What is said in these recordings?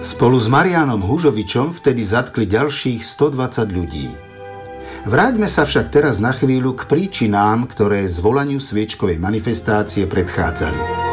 Spolu s Mariánom Hužovičom vtedy zatkli ďalších 120 ľudí. Vráťme sa však teraz na chvíľu k príčinám, ktoré zvolaniu sviečkovej manifestácie predchádzali.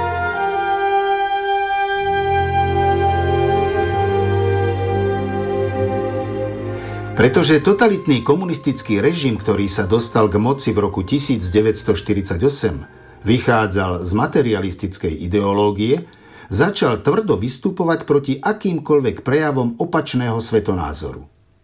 Pretože totalitný komunistický režim, ktorý sa dostal k moci v roku 1948, vychádzal z materialistickej ideológie, začal tvrdo vystupovať proti akýmkoľvek prejavom opačného svetonázoru.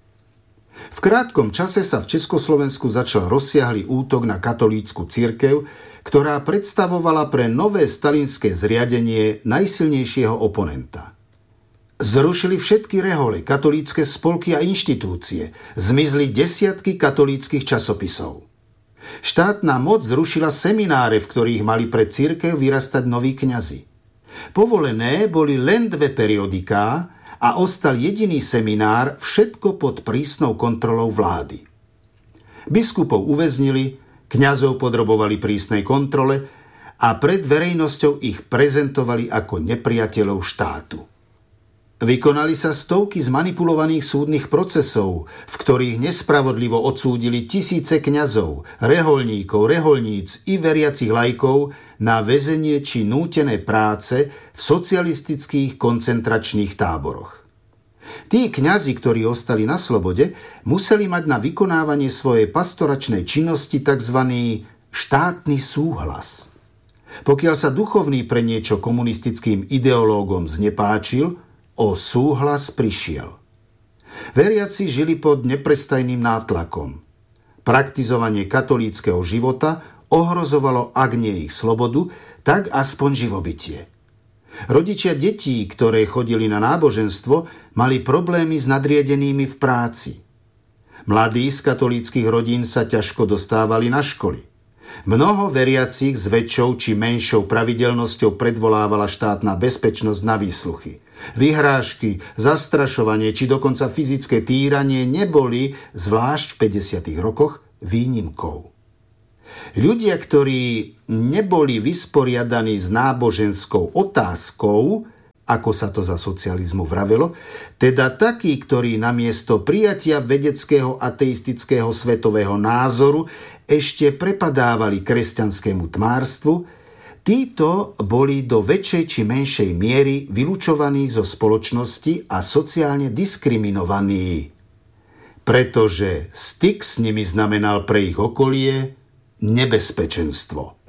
V krátkom čase sa v Československu začal rozsiahly útok na katolícku cirkev, ktorá predstavovala pre nové stalinské zriadenie najsilnejšieho oponenta. Zrušili všetky rehole, katolícke spolky a inštitúcie, zmizli desiatky katolíckych časopisov. Štátna moc zrušila semináre, v ktorých mali pre cirkev vyrastať noví kňazi. Povolené boli len 2 periodiká a ostal jediný seminár, všetko pod prísnou kontrolou vlády. Biskupov uväznili, kňazov podrobovali prísnej kontrole a pred verejnosťou ich prezentovali ako nepriateľov štátu. Vykonali sa stovky zmanipulovaných súdnych procesov, v ktorých nespravodlivo odsúdili tisíce kňazov, rehoľníkov, rehoľníc i veriacich laikov na väzenie či nútené práce v socialistických koncentračných táboroch. Tí kňazi, ktorí ostali na slobode, museli mať na vykonávanie svojej pastoračnej činnosti tzv. Štátny súhlas. Pokiaľ sa duchovný pre niečo komunistickým ideológom znepáčil, o súhlas prišiel. Veriaci žili pod neprestajným nátlakom. Praktizovanie katolíckeho života ohrozovalo, ak nie ich slobodu, tak aspoň živobytie. Rodičia detí, ktoré chodili na náboženstvo, mali problémy s nadriadenými v práci. Mladí z katolíckych rodín sa ťažko dostávali na školy. Mnoho veriacich s väčšou či menšou pravidelnosťou predvolávala štátna bezpečnosť na výsluchy. Vyhrážky, zastrašovanie či dokonca fyzické týranie neboli, zvlášť v 50. rokoch, výnimkou. Ľudia, ktorí neboli vysporiadaní s náboženskou otázkou, ako sa to za socializmu vravelo, teda takí, ktorí namiesto prijatia vedeckého ateistického svetového názoru ešte prepadávali kresťanskému tmárstvu, títo boli do väčšej či menšej miery vylučovaní zo spoločnosti a sociálne diskriminovaní, pretože styk s nimi znamenal pre ich okolie nebezpečenstvo.